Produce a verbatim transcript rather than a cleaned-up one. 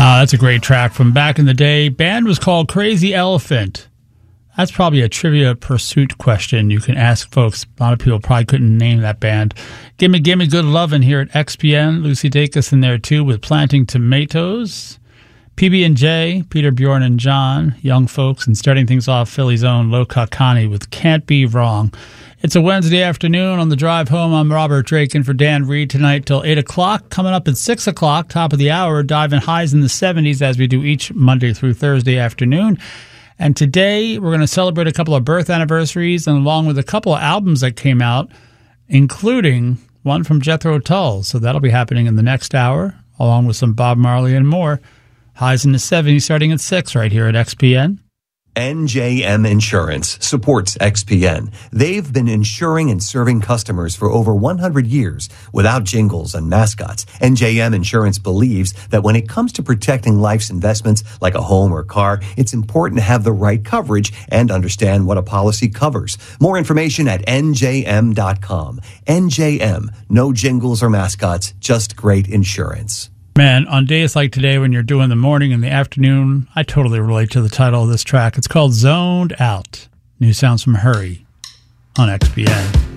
Uh, that's a great track from back in the day. Band was called Crazy Elephant. That's probably a Trivia Pursuit question you can ask folks. A lot of people probably couldn't name that band. Gimme Gimme Good Lovin' here at X P N. Lucy Dacus in there too with Planting Tomatoes. P B and J, Peter, Bjorn, and John, young folks. And starting things off, Philly's own Lo Kakani with Can't Be Wrong. It's a Wednesday afternoon. On the drive home, I'm Robert Drake in for Dan Reed tonight till eight o'clock. Coming up at six o'clock, top of the hour, diving highs in the seventies as we do each Monday through Thursday afternoon. And today we're going to celebrate a couple of birth anniversaries and along with a couple of albums that came out, including one from Jethro Tull. So that'll be happening in the next hour, along with some Bob Marley and more. Highs in the seventies starting at six right here at X P N. N J M Insurance supports X P N. They've been insuring and serving customers for over one hundred years without jingles and mascots. N J M Insurance believes that when it comes to protecting life's investments like a home or car, it's important to have the right coverage and understand what a policy covers. More information at N J M dot com. N J M, no jingles or mascots, just great insurance. Man, on days like today when you're doing the morning and the afternoon, I totally relate to the title of this track. It's called Zoned Out. New sounds from Hurry on X P N.